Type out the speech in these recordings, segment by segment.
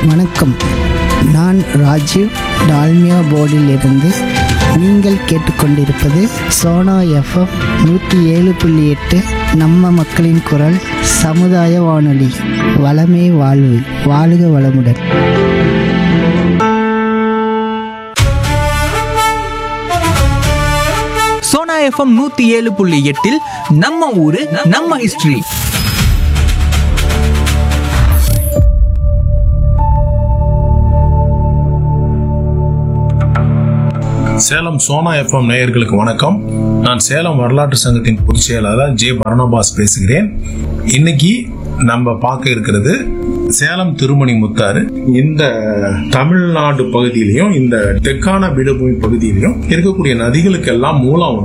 வணக்கம். நான் ராஜீவ் டால்மியா போர்டிலிருந்து. நீங்கள் கேட்டுக்கொண்டிருப்பது சோனா எஃப்எம் 107.8 நம்ம மக்களின் குரல் சமுதாய வானொலி. வளமே வாழ்வு, வாழுக வளமுடன். சோனா எஃப்எம் 107.8 நம்ம ஊரு நம்ம ஹிஸ்டரி. சேலம் சோனா எஃப்எம் நேயர்களுக்கு வணக்கம். நான் சேலம் வரலாற்று சங்கத்தின் பொதுச் செயலாளர் ஜே பரணபாஸ் பேசுகிறேன். இன்னைக்கு நம்ம பார்க்க இருக்கிறது சேலம் திருமணி முத்தாறு. இந்த தமிழ்நாடு பகுதியிலையும் இந்த தெற்கான பீடபூமி பகுதியிலையும் இருக்கக்கூடிய நதிகளுக்கு எல்லாம் மூலம்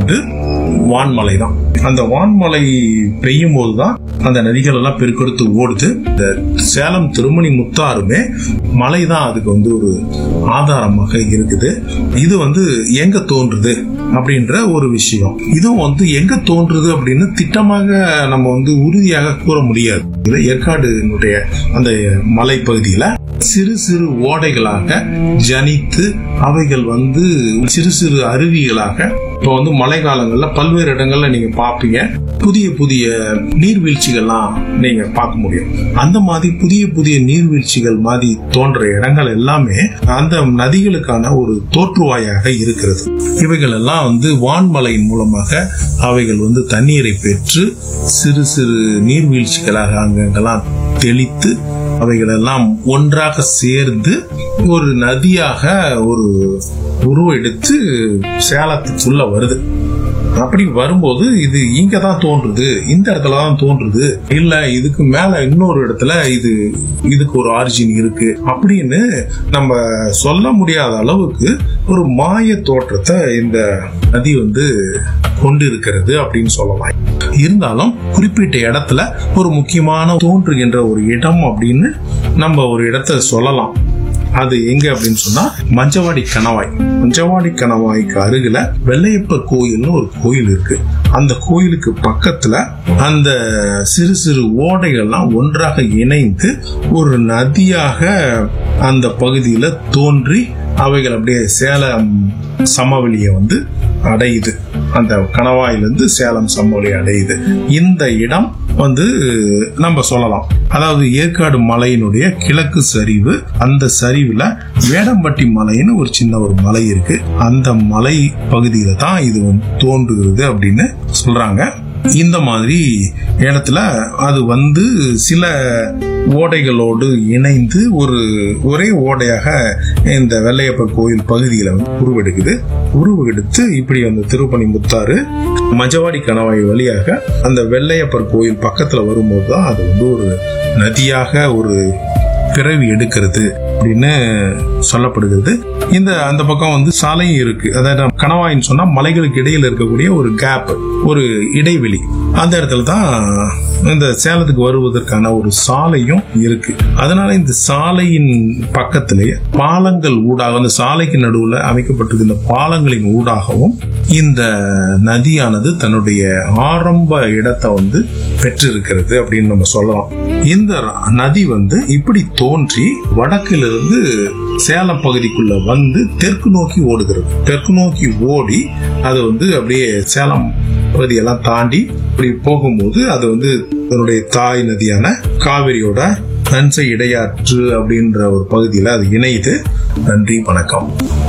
வான்மலை தான். அந்த வான்மலை பெய்யும் போதுதான் அந்த நதிகள் எல்லாம் பெருக்கெடுத்து ஓடுது. இந்த சேலம் திருமணி முத்தாறுமே மலை தான் அதுக்கு ஒரு ஆதாரமாக இருக்குது. இது எங்க தோன்றுது அப்படின்ற ஒரு விஷயம். இதுவும் எங்க தோன்றுது அப்படின்னு திட்டமாக நம்ம உறுதியாக கூற முடியாது. ஏற்காடுனுடைய அந்த மலைப்பகுதியில சிறு சிறு ஓடைகளாக ஜனித்து அவைகள் சிறு சிறு அருவிகளாக இப்போ மழை காலங்கள்ல பல்வேறு இடங்கள்ல நீங்க பாப்பீங்க. புதிய புதிய நீர்வீழ்ச்சிகள்லாம் நீங்க பார்க்க முடியும். அந்த மாதிரி புதிய புதிய நீர்வீழ்ச்சிகள் மாதிரி தோன்ற இடங்கள் எல்லாமே அந்த நதிகளுக்கான ஒரு தோற்றுவாயாக இருக்கிறது. இவைகள் எல்லாம் வான்மலையின் மூலமாக அவைகள் தண்ணீரை பெற்று சிறு சிறு நீர்வீழ்ச்சிகளாக அங்கெல்லாம் தெளித்து அவைகள் எல்லாம் ஒன்றாக சேர்ந்து ஒரு நதியாக ஒரு உருவெடுத்து சேலத்துக்குள்ள வருது. அப்படி வரும்போது இது இங்கதான் தோன்றுது, இந்த இடத்துலதான் தோன்றுது, இல்ல இதுக்கு மேல இன்னொரு இடத்துல இதுக்கு ஒரு ஆரிஜின் இருக்கு அப்படின்னு நம்ம சொல்ல முடியாத அளவுக்கு ஒரு மாய தோற்றத்தை இந்த நதி கொண்டு இருக்கிறது அப்படின்னு சொல்லலாம். இருந்தாலும் குறிப்பிட்ட இடத்துல ஒரு முக்கியமான தோன்றுகின்ற ஒரு இடம் அப்படின்னு நம்ம ஒரு இடத்தை சொல்லலாம். அது எங்க அப்படின்னு சொன்னா மஞ்சவாடி கணவாய். மஞ்சவாடி கணவாய்க்கு அருகில வெள்ளையப்பர் கோயில்னு ஒரு கோயில் இருக்கு. அந்த கோயிலுக்கு பக்கத்துல அந்த சிறு சிறு ஓடைகள்லாம் ஒன்றாக இணைந்து ஒரு நதியாக அந்த பகுதியில தோன்றி அவைகள் அப்படியே சேலம் சமவெளியை அடையுது. அந்த கணவாயிலிருந்து சேலம் சமவெளி அடையுது. இந்த இடம் நம்ம சொல்லலாம். அதாவது ஏற்காடு மலையினுடைய கிழக்கு சரிவு. அந்த சரிவுல வேடம்பட்டி மலைன்னு ஒரு சின்ன ஒரு மலை இருக்கு. அந்த மலை பகுதியில தான் இது தோன்றுகிறது அப்படின்னு சொல்றாங்க. இந்த மாதிரி இடத்துல அது சில ஓடைகளோடு இணைந்து ஒரே ஓடையாக இந்த வெள்ளையப்பர் கோயில் பகுதியில உருவெடுத்து இப்படி திருப்பணி முத்தாறு மஞ்சவாடி கணவாய் வழியாக அந்த வெள்ளையப்பர் கோயில் பக்கத்துல வரும்போதுதான் அது ஒரு நதியாக ஒரு பிறவி எடுக்கிறது அப்படின்னு சொல்லப்படுகிறது. அந்த பக்கம் சாலையும் இருக்கு. அதாவது கணவாயின்னு சொன்னா மலைகளுக்கு இடையில இருக்கக்கூடிய ஒரு கேப், ஒரு இடைவெளி. அந்த இடத்துல தான் இந்த சேலத்துக்கு வருவதற்கான ஒரு சாலையும் இருக்கு. அதனால இந்த சாலையின் பக்கத்திலேயே பாலங்கள் ஊடாக, அந்த சாலைக்கு நடுவுல அமைக்கப்பட்டிருக்கிற பாலங்களின் ஊடாகவும் இந்த நதியானது தன்னுடைய ஆரம்ப இடத்தை பெற்றிருக்கிறது அப்படின்னு நம்ம சொல்லலாம். இந்த நதி இப்படி தோன்றி வடக்கிலிருந்து சேலம் பகுதிக்குள்ள தெற்கு நோக்கி ஓடுகிறது. தெற்கு நோக்கி ஓடி அது அப்படியே சேலம் பகுதியெல்லாம் தாண்டி இப்படி போகும்போது அது தன்னுடைய தாய் நதியான காவிரியோட நன்சை இடையாற்று அப்படின்ற ஒரு பகுதியில அது இணையுது. நன்றி, வணக்கம்.